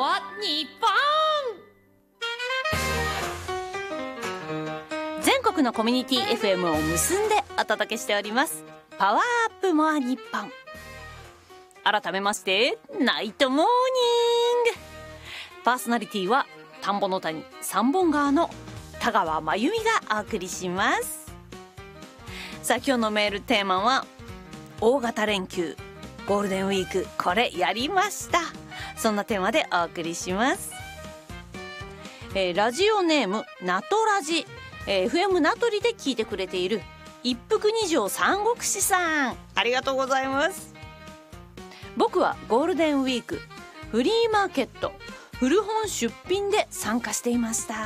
は日本。 全国のコミュニティ FM を結んでお届けしておりますパワーアップモア日本。改めましてナイトモーニング。パーソナリティは田んぼの谷三本川の田川真由美がお送りします。さあ今日のメールテーマは大型連休ゴールデンウィークこれやりました。そんなテーマでお送りします。ラジオネームナトラジ、FM 名取で聞いてくれている一服二条三国志さん、ありがとうございます。僕はゴールデンウィークフリーマーケット古本出品で参加していました。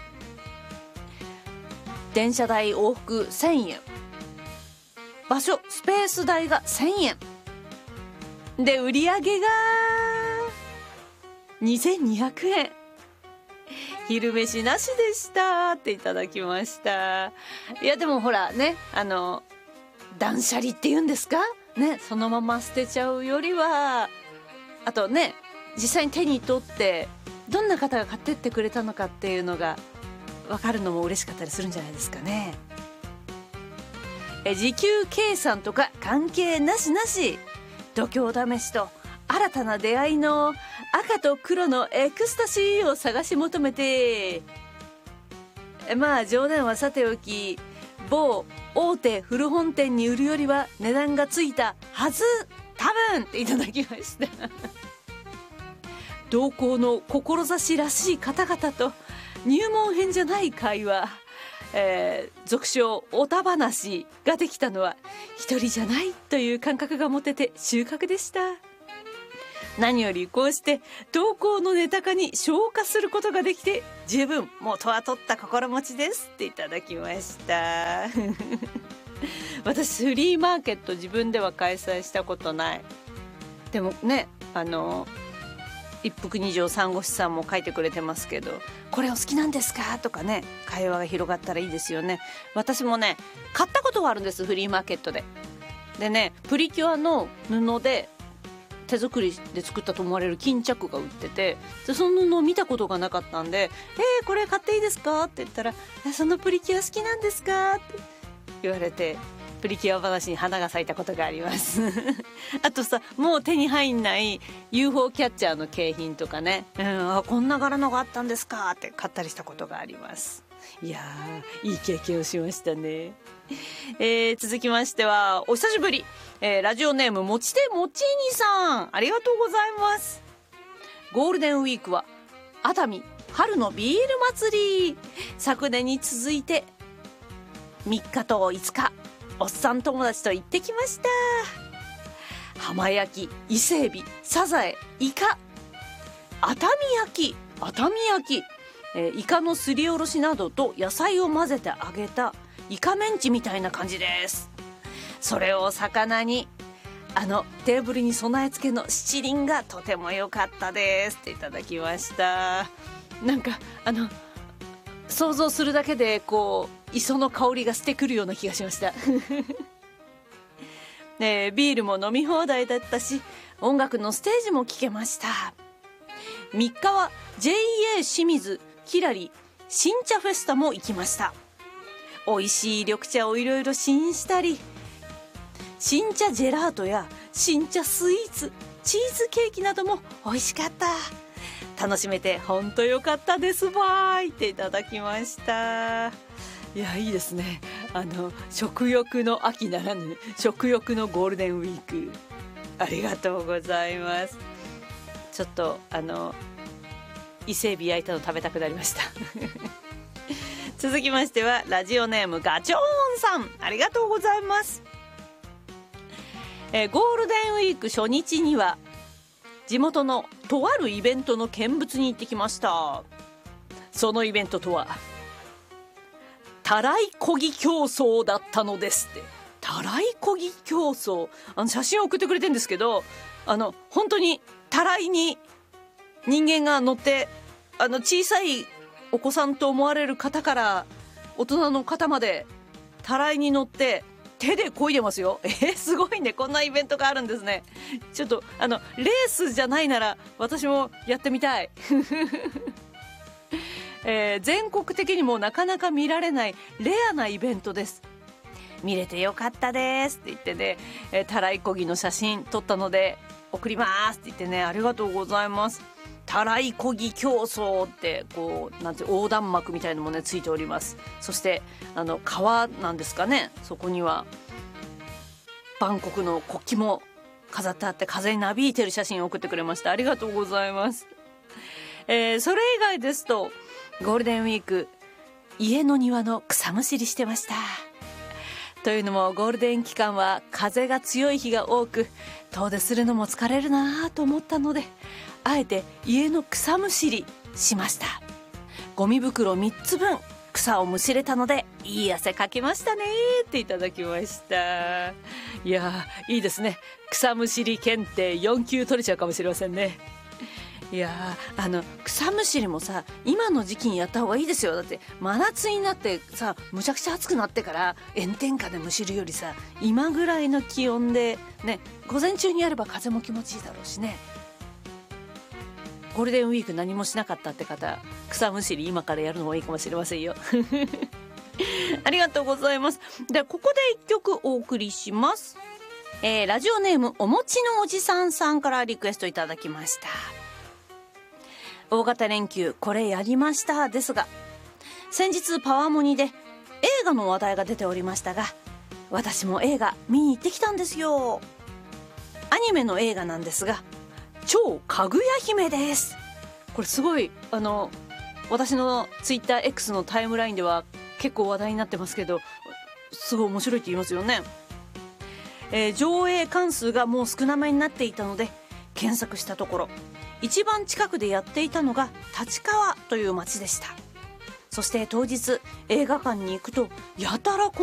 電車代往復1000円、場所スペース代が1000円で売り上げが2200円、昼飯なしでしたっていただきました。いやでもほらね、断捨離っていうんですかね、そのまま捨てちゃうよりは、あとね実際に手に取ってどんな方が買ってってくれたのかっていうのが分かるのも嬉しかったりするんじゃないですかね。時給計算とか関係なしなし、度胸試しと新たな出会いの赤と黒のエクスタシーを探し求めて、まあ冗談はさておき、某大手古本店に売るよりは値段がついたはず多分っていただきました同行の志らしい方々と入門編じゃない会話、俗称おた話ができたのは一人じゃないという感覚が持てて収穫でした。何よりこうして投稿のネタ化に消化することができて十分元は取った心持ちですっていただきました私フリーマーケット自分では開催したことない。でもね、一服二条三国志さんも書いてくれてますけど、これお好きなんですかとかね、会話が広がったらいいですよね。私もね買ったことがあるんです、フリーマーケットで。でね、プリキュアの布で手作りで作ったと思われる巾着が売ってて、でその布を見たことがなかったんで、これ買っていいですかって言ったら、そのプリキュア好きなんですかって言われて、プリキュア話に花が咲いたことがありますあとさ、もう手に入んない UFO キャッチャーの景品とかね、こんな柄のがあったんですかって買ったりしたことがあります。いやー、いい経験をしましたね。続きましてはお久しぶり、ラジオネームもちてもちにさん、ありがとうございます。ゴールデンウィークは熱海春のビール祭り、昨年に続いて3日と5日おっさん友達と行ってきました。浜焼き、伊勢海老、サザエ、イカ、熱海焼き、イカのすりおろしなどと野菜を混ぜて揚げたイカメンチみたいな感じです。それを魚にテーブルに備え付けの七輪がとても良かったですっていただきました。なんか想像するだけでこう磯の香りがしてくるような気がしましたビールも飲み放題だったし、音楽のステージも聴けました。3日は JA 清水きらり新茶フェスタも行きました。美味しい緑茶をいろいろ試飲したり、新茶ジェラートや新茶スイーツ、チーズケーキなども美味しかった。楽しめて本当良かったですばーいっていただきました。いや、いいですね。食欲の秋ならぬ食欲のゴールデンウィーク、ありがとうございます。ちょっと伊勢海老焼いたの食べたくなりました続きましてはラジオネームガチョーンさん、ありがとうございます。ゴールデンウィーク初日には地元のとあるイベントの見物に行ってきました。そのイベントとはたらいこぎ競争だったのですって。たらいこぎ競争、写真を送ってくれてるんですけど、本当にたらいに人間が乗って、小さいお子さんと思われる方から大人の方までたらいに乗って手で漕いでますよ。すごいね、こんなイベントがあるんですね。ちょっとレースじゃないなら私もやってみたい。全国的にもなかなか見られないレアなイベントです。見れてよかったですって言ってね、たらいこぎの写真撮ったので送りますって言ってね、ありがとうございます。たらいこぎ競争ってこうなんて横断幕みたいのもねついております。そして川なんですかね、そこにはバンコクの国旗も飾ってあって風になびいてる写真を送ってくれました。ありがとうございます。それ以外ですとゴールデンウィーク家の庭の草むしりしてました。というのもゴールデン期間は風が強い日が多く遠出するのも疲れるなと思ったので、あえて家の草むしりしました。ゴミ袋3つ分草をむしれたのでいい汗かきましたねっていただきました。いやいいですね。草むしり検定4級取れちゃうかもしれませんね。いや草むしりもさ今の時期にやった方がいいですよ。だって真夏になってさむちゃくちゃ暑くなってから炎天下でむしるよりさ今ぐらいの気温でね、午前中にやれば風も気持ちいいだろうしね。ゴールデンウィーク何もしなかったって方、草むしり今からやるのもいいかもしれませんよ。ありがとうございます。ではここで一曲お送りします。ラジオネームおもちのおじさんさんからリクエストいただきました。大型連休これやりましたですが、先日パワモニで映画の話題が出ておりましたが、私も映画見に行ってきたんですよ。アニメの映画なんですが超かぐや姫です。これすごい私のツイッター X のタイムラインでは結構話題になってますけど、すごい面白いって言いますよね。上映関数がもう少なめになっていたので検索したところ一番近くでやっていたのが立川という町でした。そして当日映画館に行くとやたら